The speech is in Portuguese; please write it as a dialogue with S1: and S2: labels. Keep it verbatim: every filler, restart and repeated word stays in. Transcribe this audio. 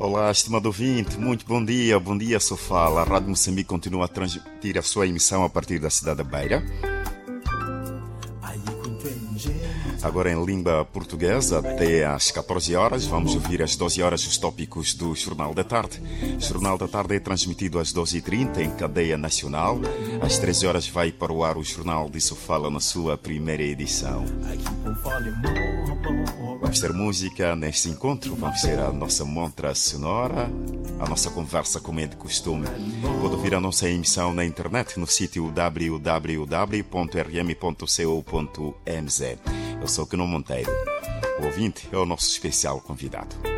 S1: Olá, estimado ouvinte, muito bom dia, bom dia Sofala. A Rádio Moçambique continua a transmitir a sua emissão a partir da cidade da Beira. Agora em língua portuguesa, até às catorze horas, vamos ouvir às doze horas os tópicos do Jornal da Tarde. O Jornal da Tarde é transmitido às doze e trinta em cadeia nacional. Às treze horas vai para o ar o Jornal de Sofala na sua primeira edição. Vamos ter música neste encontro, vamos ter a nossa montra sonora, a nossa conversa como é de costume. Pode ouvir a nossa emissão na internet no sítio w w w ponto r m ponto co ponto m z. Eu sou Quino Monteiro. O ouvinte é o nosso especial convidado.